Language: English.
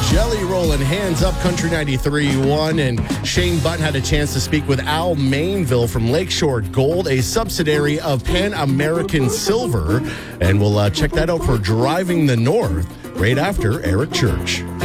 Jelly Rollin', Hands Up, Country 93.1. And Shane Button had a chance to speak with Al Mainville from Lakeshore Gold, a subsidiary of Pan American Silver. And we'll check that out for Driving the North right after Eric Church.